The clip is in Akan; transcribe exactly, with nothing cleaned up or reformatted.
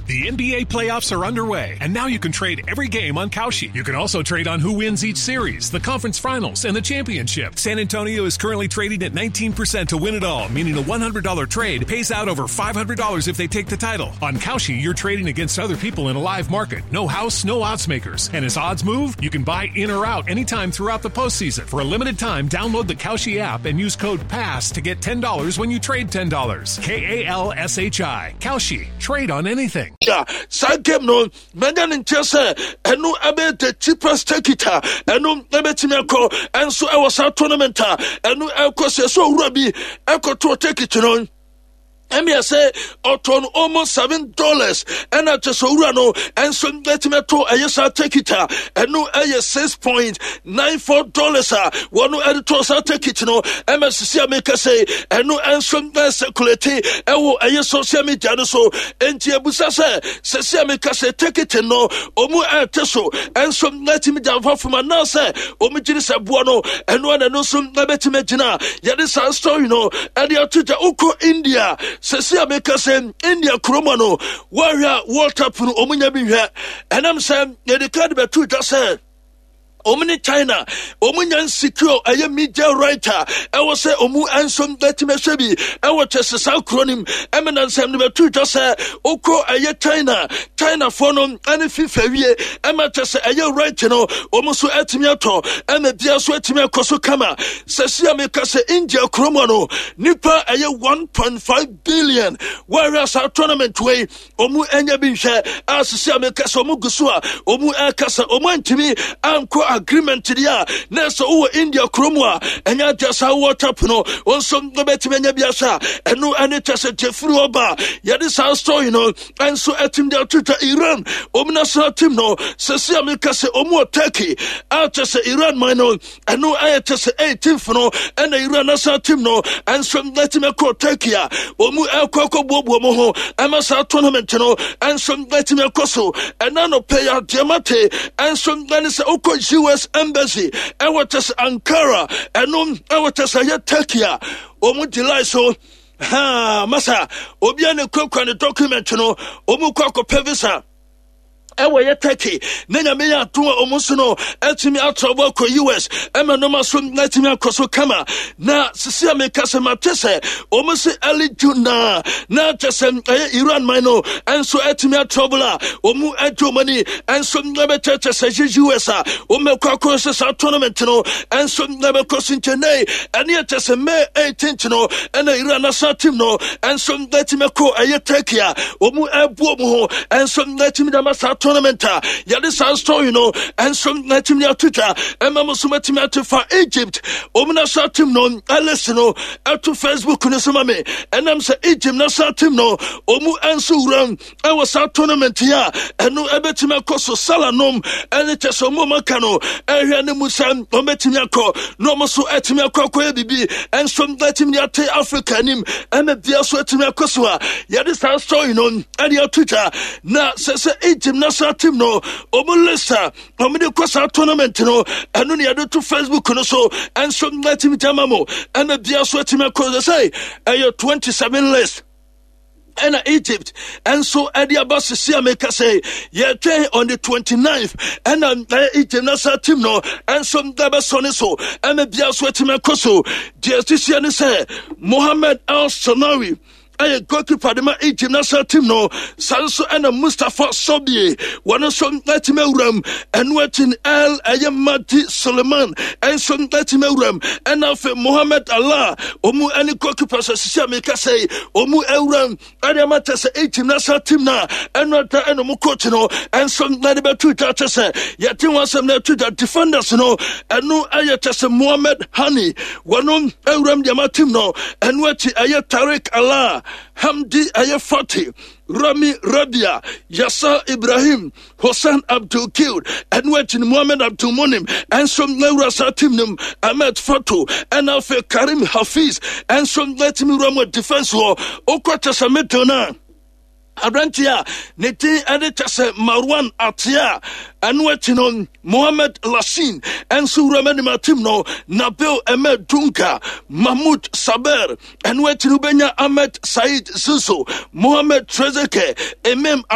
The N B A playoffs are underway, and now you can trade every game on Kalshi. You can also trade on who wins each series, the conference finals, and the championship. San Antonio is currently trading at nineteen percent to win it all, meaning a one hundred dollars trade pays out over five hundred dollars if they take the title. On Kalshi, you're trading against other people in a live market. No house, no odds makers. And as odds move, you can buy in or out anytime throughout the postseason. For a limited time, download the Kalshi app and use code PASS to get ten dollars when you trade ten dollars. K A L S H I. Kalshi. Trade on anything. Yeah, side game no, Megan in Chelsea, and no about the cheapest ticket, and no Ebetimako, and so I was our tournament, and no Elko says so Robbie, Elko to take it on. And me say, Oton almost seven dollars, and I just Urano, and some Betimeto, I yes, I take it, and no, I six point nine four dollars, one no editors, I take it, no, M S C make us say, and no, and some circulate, and I yes, social media, so, and Tiabusa say, Cecilia make us say, take it, no, Omu and Teso, and some letting me down for my nurse, Omijis Abuano, and one and no some Betimegina, Yadis our story, no, and the Tuta Uko India. Cecilia make us in India Kromano, warrior, water, Omunya Biha, and I'm saying, the card by two just said. Omni China, Omunyan secure, I am media writer. I was say Omu and some that me shebi. I was just a South Cronim, Eminence and number two just say Oko Aya China, China Phonom, and if you year, Emma just say Aya right, you know, Omusu Etimiato, and the dear Swetimia Kosokama, Cecilia make us say India Kromano, Nipa Aya one point five billion, whereas our tournament way, Omu Enya Binsha, as Cecilia make us Omu Gusua, Omu Akasa, Oman to me, and agreement to the Nessa over India Cromwa, and ya just how what up no on some the Betimania Biasa, and no any test at Jeffrey Oba, Yadis our story, you know, and so at him there to Iran, Omnasa Timno, Cecilia Mikase Omo Turkey, I just say Iran minor, and no I just eighteen for no, and Iran Asa Timno, and some Betimako Turkey, Omu El Coco Bobo Moho, Amasa tournament, you know, and some Betimakoso, and none of pay out Diamante, and some Dennis Oko U S Embassy, and what is Ankara, and um, and what is a Turkey, Omu July so. Ha, Massa, Obiane Cook on the document, you know, Omu Coco Pevisa. Ewe ye Turkey, nenya me ya tuwa omusuno, etimi atrawa ko U S, ema noma so etimi akoso kama, na sisia me kase matese, omusi eli juna, na chese Iran mino, and so etimi atrawa, omu eto money, and so nebe chese se U S a, ome kwa kwa se sa tournament no, and so nebe kosinche ne, and ye chese May eighteenth no, and Iran asa team no, and so etimi ko eye Turkey, omu ebu omu, and so etimi damasa tournament, Yadis our story, you know, and some Latimia Twitter, and Mamusumatimia for Egypt, Omna Satimno, Alessino, out to Facebook, Kunisumame, and I'm say Egypt, Nasatimno, Omu Ansuram, I was our tournament here, and no Ebetima Koso Salanom, and it is Omomakano, and Yanemusan, Ometimiako, no Mosu Etimia Koko Bibi, and some Latimia Te Africanim, and the Diaswetimia Kosua, Yadis our story, you know, and your Twitter, now says Egypt, Nasatim. No, Omulisa, Omini Kwasa tournament, no, and only other to Facebook, no, so, and some Latin Jamamo, and the Dia Swetima Cosa say, a twenty-seven list. And Egypt, and so Eddie Abbas Sia make us say, yeah, on the twenty-ninth, and um, Egypt Nasa Timno, and some Dabasoniso, and the Dia Swetima Koso, Diastician say, Mohammed Al Sanawi. I goalkeeper the Egypt national team no Sanso and Mustafa Sobie one some Latimeuram and watching El Ayamati Suleiman and some Latimeuram and of Mohammed Allah Omu any goalkeeper Sisia make say Omu Elram Ayamata Egypt national team na and not and Omu coach no and some Ladiba Twitter say Yatin was some Twitter defenders no and no Ayatasa Mohammed Hani one on Elram Yamatim no and watching Ayat Tariq Allah Hamdi Ayafati, Rami Rabia, Yasser Ibrahim, Hossein Abdul Killed, and waiting Muhammad Abdul Monim, and some Laura Satimnum, Ahmed Fatu, and Alfe Karim Hafiz, and some Latin Rama Defense War, Okwata Sametona. Abrantia, Neti Editase Marwan Atia, and waiting on Mohammed Lassin, and Suramani Matimno, Nabil Ahmed Dunka, Mahmoud Saber, and waiting Ubenya Ahmed Said Zuzo, Mohammed Trezeke, Emem